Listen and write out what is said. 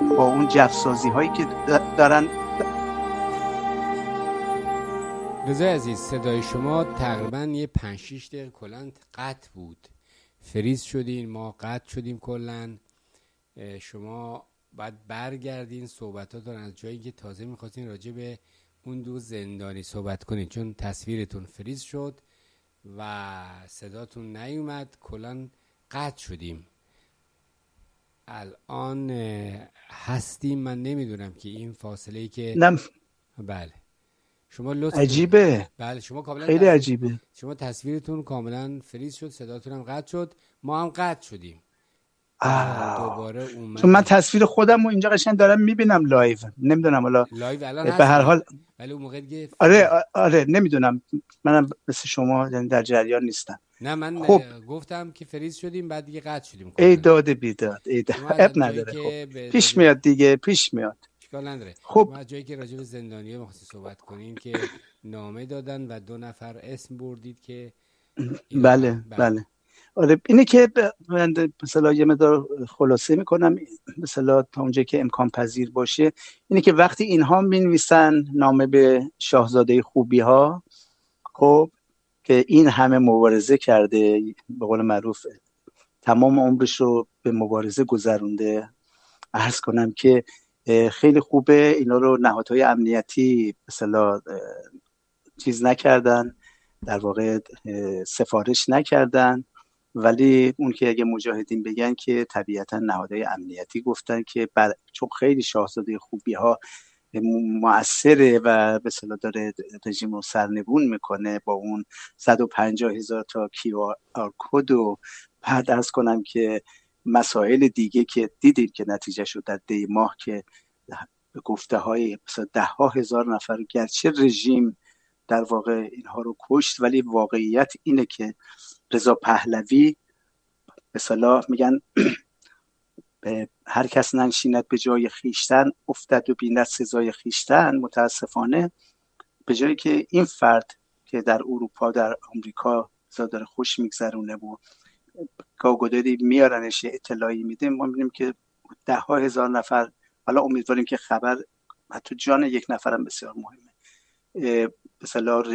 با اون جفسازی هایی که دارن. رضا عزیز، صدای شما تقریبا یه 5-6 دقیقه کلن قطع بود، فریز شدین، ما قطع شدیم کلن. شما باید برگردین صحبتاتون از جایی که تازه میخواستین راجع به اون دو زندانی صحبت کنید، چون تصویرتون فریز شد و صداتون نیومد، کلن قطع شدیم. الان هستیم، من نمیدونم که این فاصله‌ای که بله شما لطف عجیبه. بله شما کاملا خیلی عجیبه. شما تصویرتون کاملا فریز شد، صداتون هم قطع شد، ما هم قطع شدیم. دوباره اومد. چون من تصویر خودم رو اینجا قشنگ دارم میبینم لایو، نمیدونم حالا لایو الان به هر حال ولی اون موقع دیگه آره نمیدونم، منم مثل شما یعنی در جریان نیستم. نه من خب گفتم که فریز شدیم بعد دیگه قطع شدیم. ای داد بیداد، اب نداره. خب پیش میاد دیگه، پیش میاد، اشکال نداره. خب ما جایی که راجع به زندانی‌ها می‌خواستیم صحبت کنیم که نامه دادن و 2 نفر اسم بردید که بله آره، اینه که من مثلا یه مقدار خلاصه میکنم مثلا تا اونجایی که امکان پذیر باشه. اینه که وقتی اینها مینویسن نامه به شاهزاده خوبی ها، خب که این همه مبارزه کرده، به قول معروف تمام عمرش رو به مبارزه گذرونده، عرض کنم که خیلی خوبه اینا رو نهادهای امنیتی مثلا چیز نکردن، در واقع سفارش نکردن، ولی اون که اگه مجاهدین بگن که طبیعتا نهادهای امنیتی گفتن که چون خیلی شاهزاده خوبی ها مؤثره و به اصطلاح داره رژیم رو سرنگون میکنه با اون 150,000 تا QR کد و بعد عرض کنم که مسائل دیگه که دیدیم که نتیجه شد در دی ماه که به گفته های مثلا 10,000 نفر گرچه رژیم در واقع اینها رو کشت، ولی واقعیت اینه که رضا پهلوی به صلاح میگن به هر کس ننشیند به جای خیشتن افتد و بیند سزای خیشتن. متاسفانه به جایی که این فرد که در اروپا در آمریکا داره خوش میگذرونه و گاگوداری میارنش اطلاعی میده، ما میبینیم که 10,000 نفر، حالا امیدواریم که خبر حتی جان یک نفرم بسیار مهمه، به صلاح